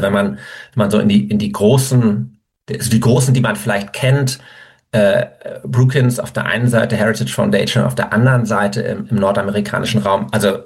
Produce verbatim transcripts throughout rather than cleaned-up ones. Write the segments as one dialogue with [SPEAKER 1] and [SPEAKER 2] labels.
[SPEAKER 1] wenn man, wenn man so in die, in die großen, also die großen, die man vielleicht kennt, äh, Brookings auf der einen Seite, Heritage Foundation auf der anderen Seite im, im nordamerikanischen Raum, also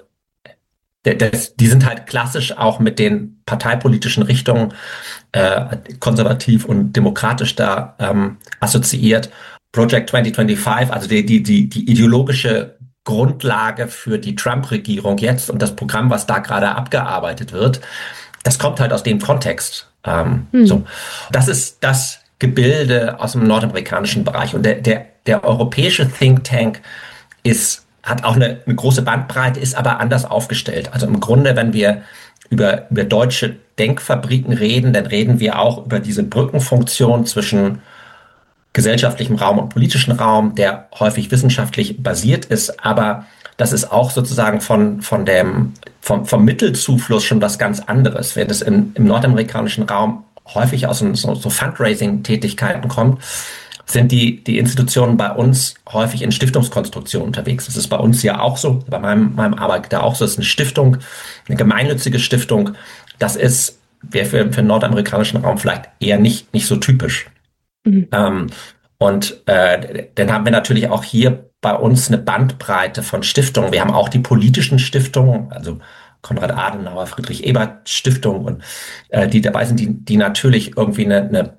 [SPEAKER 1] das, die sind halt klassisch auch mit den parteipolitischen Richtungen äh, konservativ und demokratisch da ähm, assoziiert. Project zwanzig fünfundzwanzig, also die, die, die, die ideologische Grundlage für die Trump-Regierung jetzt und das Programm, was da gerade abgearbeitet wird, das kommt halt aus dem Kontext. Ähm, hm. So, das ist das Gebilde aus dem nordamerikanischen Bereich. Und der, der, der europäische Think Tank ist hat auch eine, eine große Bandbreite, ist aber anders aufgestellt. Also im Grunde, wenn wir über, über deutsche Denkfabriken reden, dann reden wir auch über diese Brückenfunktion zwischen gesellschaftlichem Raum und politischem Raum, der häufig wissenschaftlich basiert ist, aber das ist auch sozusagen von, von dem, vom, vom Mittelzufluss schon was ganz anderes. Während es in, im nordamerikanischen Raum häufig aus so, so Fundraising-Tätigkeiten kommt, sind die, die Institutionen bei uns häufig in Stiftungskonstruktionen unterwegs. Das ist bei uns ja auch so, bei meinem, meinem Arbeitgeber auch so. Das ist eine Stiftung, eine gemeinnützige Stiftung. Das ist, wäre für, für den nordamerikanischen Raum vielleicht eher nicht, nicht so typisch. Mhm. Ähm, und äh, dann haben wir natürlich auch hier bei uns eine Bandbreite von Stiftungen. Wir haben auch die politischen Stiftungen, also Konrad Adenauer, Friedrich Ebert Stiftung und äh, die dabei sind, die, die natürlich irgendwie eine, eine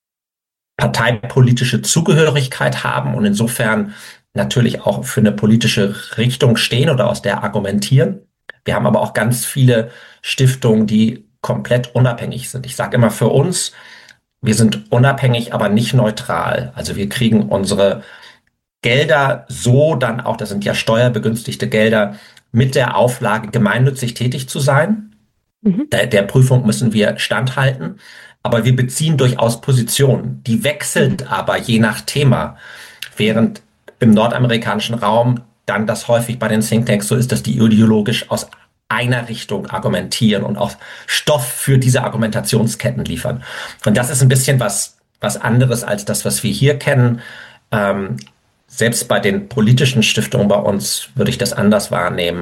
[SPEAKER 1] parteipolitische Zugehörigkeit haben und insofern natürlich auch für eine politische Richtung stehen oder aus der argumentieren. Wir haben aber auch ganz viele Stiftungen, die komplett unabhängig sind. Ich sage immer für uns, wir sind unabhängig, aber nicht neutral. Also wir kriegen unsere Gelder so dann auch, das sind ja steuerbegünstigte Gelder, mit der Auflage, gemeinnützig tätig zu sein. Mhm. Der, der Prüfung müssen wir standhalten. Aber wir beziehen durchaus Positionen. Die wechseln aber je nach Thema. Während im nordamerikanischen Raum dann das häufig bei den Thinktanks so ist, dass die ideologisch aus einer Richtung argumentieren und auch Stoff für diese Argumentationsketten liefern. Und das ist ein bisschen was, was anderes als das, was wir hier kennen. Ähm, selbst bei den politischen Stiftungen bei uns würde ich das anders wahrnehmen.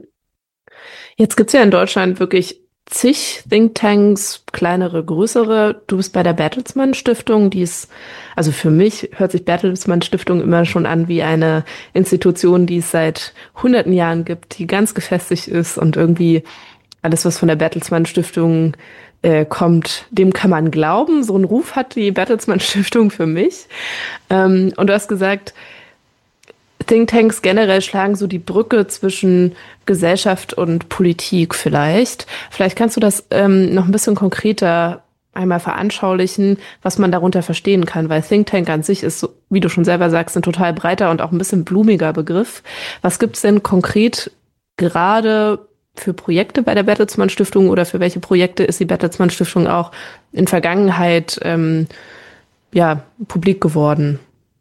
[SPEAKER 2] Jetzt gibt es ja in Deutschland wirklich zig Thinktanks, kleinere, größere. Du bist bei der Bertelsmann Stiftung, die ist, also für mich hört sich Bertelsmann Stiftung immer schon an wie eine Institution, die es seit hunderten Jahren gibt, die ganz gefestigt ist und irgendwie alles, was von der Bertelsmann Stiftung äh, kommt, dem kann man glauben. So einen Ruf hat die Bertelsmann Stiftung für mich. Ähm, und du hast gesagt, Thinktanks generell schlagen so die Brücke zwischen Gesellschaft und Politik vielleicht. Vielleicht kannst du das ähm, noch ein bisschen konkreter einmal veranschaulichen, was man darunter verstehen kann, weil Think Tank an sich ist, so, wie du schon selber sagst, ein total breiter und auch ein bisschen blumiger Begriff. Was gibt's denn konkret gerade für Projekte bei der Bertelsmann Stiftung oder für welche Projekte ist die Bertelsmann Stiftung auch in Vergangenheit ähm, ja publik geworden?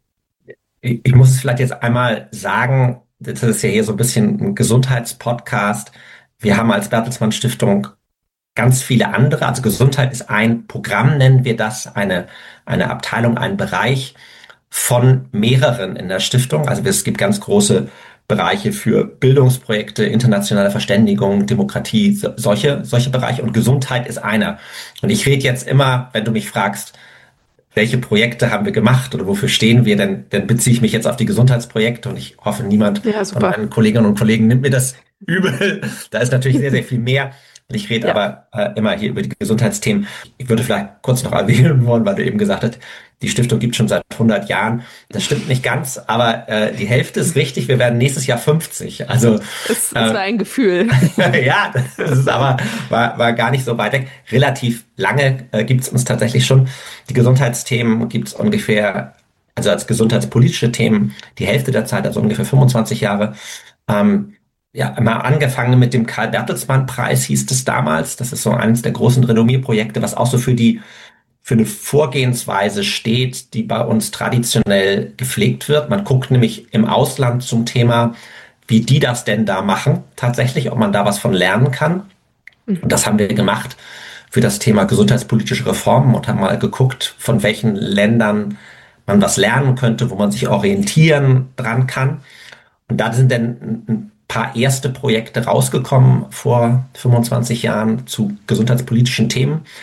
[SPEAKER 1] Ich muss es vielleicht jetzt einmal sagen, das ist ja hier so ein bisschen ein Gesundheitspodcast. Wir haben als Bertelsmann Stiftung ganz viele andere, also Gesundheit ist ein Programm, nennen wir das, eine, eine Abteilung, ein Bereich von mehreren in der Stiftung. Also es gibt ganz große Bereiche für Bildungsprojekte, internationale Verständigung, Demokratie, solche, solche Bereiche und Gesundheit ist einer. Und ich rede jetzt immer, wenn du mich fragst, welche Projekte haben wir gemacht oder wofür stehen wir, dann, dann beziehe ich mich jetzt auf die Gesundheitsprojekte und ich hoffe, niemand
[SPEAKER 2] ja,
[SPEAKER 1] von meinen Kolleginnen und Kollegen nimmt mir das übel. Da ist natürlich sehr, sehr viel mehr. Und ich rede ja. aber äh, immer hier über die Gesundheitsthemen. Ich würde vielleicht kurz noch erwähnen wollen, weil du eben gesagt hast, die Stiftung gibt es schon seit hundert Jahren. Das stimmt nicht ganz, aber äh, die Hälfte ist richtig. Wir werden nächstes Jahr fünfzig. Also
[SPEAKER 2] das, das äh, war ein Gefühl.
[SPEAKER 1] Ja, das ist aber war, war gar nicht so weit weg. Relativ lange äh, gibt es uns tatsächlich schon. Die Gesundheitsthemen gibt es ungefähr, also als gesundheitspolitische Themen, die Hälfte der Zeit, also ungefähr fünfundzwanzig Jahre. Ähm, ja, mal angefangen mit dem Karl-Bertelsmann-Preis hieß es damals. Das ist so eines der großen Renommierprojekte, was auch so für die für eine Vorgehensweise steht, die bei uns traditionell gepflegt wird. Man guckt nämlich im Ausland zum Thema, wie die das denn da machen, tatsächlich, ob man da was von lernen kann. Und das haben wir gemacht für das Thema gesundheitspolitische Reformen und haben mal geguckt, von welchen Ländern man was lernen könnte, wo man sich orientieren dran kann. Und da sind dann ein paar erste Projekte rausgekommen vor fünfundzwanzig Jahren zu gesundheitspolitischen Themen.